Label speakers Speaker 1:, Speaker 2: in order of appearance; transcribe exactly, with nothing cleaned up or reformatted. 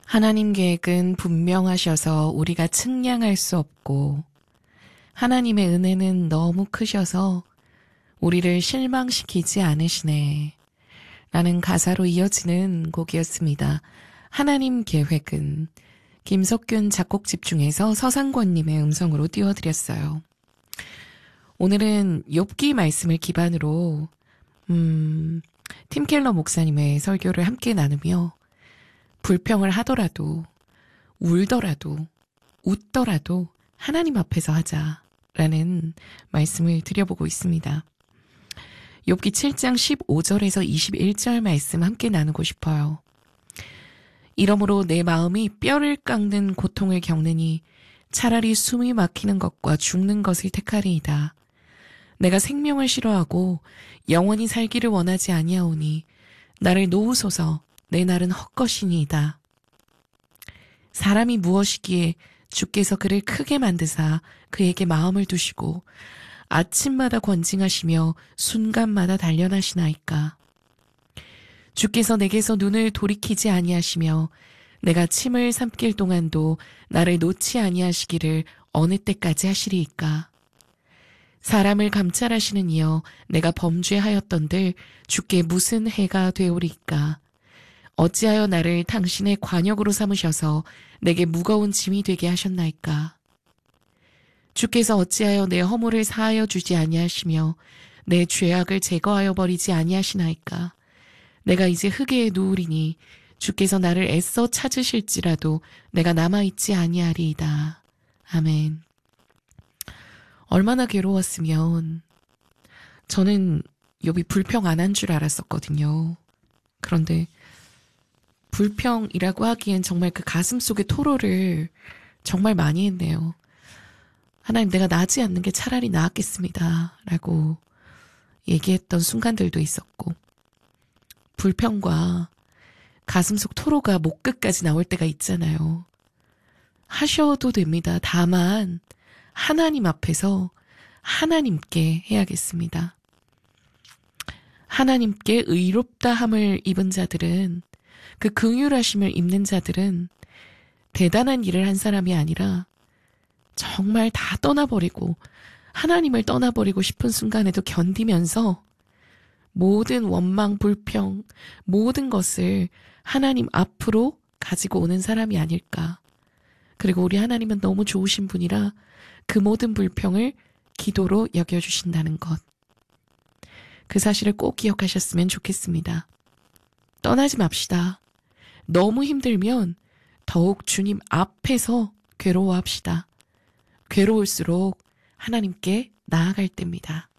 Speaker 1: 하나님 계획은 분명하셔서 우리가 측량할 수 없고 하나님의 은혜는 너무 크셔서 우리를 실망시키지 않으시네 라는 가사로 이어지는 곡이었습니다. 하나님 계획은 김석균 작곡집 중에서 서상권님의 음성으로 띄워드렸어요. 오늘은 욥기 말씀을 기반으로 음, 팀 켈러 목사님의 설교를 함께 나누며 불평을 하더라도 울더라도 웃더라도 하나님 앞에서 하자라는 말씀을 드려보고 있습니다. 욥기 칠 장 십오 절에서 이십일 절 말씀 함께 나누고 싶어요. 이러므로 내 마음이 뼈를 깎는 고통을 겪느니 차라리 숨이 막히는 것과 죽는 것을 택하리이다. 내가 생명을 싫어하고 영원히 살기를 원하지 아니하오니 나를 놓으소서. 내 날은 헛것이니이다. 사람이 무엇이기에 주께서 그를 크게 만드사 그에게 마음을 두시고 아침마다 권징하시며 순간마다 단련하시나이까. 주께서 내게서 눈을 돌이키지 아니하시며 내가 침을 삼킬 동안도 나를 놓지 아니하시기를 어느 때까지 하시리이까. 사람을 감찰하시는 이여 내가 범죄하였던들 주께 무슨 해가 되오리이까. 어찌하여 나를 당신의 관역으로 삼으셔서 내게 무거운 짐이 되게 하셨나이까. 주께서 어찌하여 내 허물을 사하여 주지 아니하시며 내 죄악을 제거하여 버리지 아니하시나이까. 내가 이제 흙에 누우리니 주께서 나를 애써 찾으실지라도 내가 남아있지 아니하리이다. 아멘. 얼마나 괴로웠으면 저는 욥이 불평 안 한 줄 알았었거든요. 그런데 불평이라고 하기엔 정말 그 가슴 속의 토로를 정말 많이 했네요. 하나님, 내가 나지 않는 게 차라리 나았겠습니다. 라고 얘기했던 순간들도 있었고, 불평과 가슴 속 토로가 목 끝까지 나올 때가 있잖아요. 하셔도 됩니다. 다만 하나님 앞에서 하나님께 해야겠습니다. 하나님께 의롭다함을 입은 자들은, 그 긍휼하심을 입는 자들은 대단한 일을 한 사람이 아니라 정말 다 떠나버리고 하나님을 떠나버리고 싶은 순간에도 견디면서 모든 원망, 불평, 모든 것을 하나님 앞으로 가지고 오는 사람이 아닐까. 그리고 우리 하나님은 너무 좋으신 분이라 그 모든 불평을 기도로 여겨주신다는 것. 그 사실을 꼭 기억하셨으면 좋겠습니다. 떠나지 맙시다. 너무 힘들면 더욱 주님 앞에서 괴로워합시다. 괴로울수록 하나님께 나아갈 때입니다.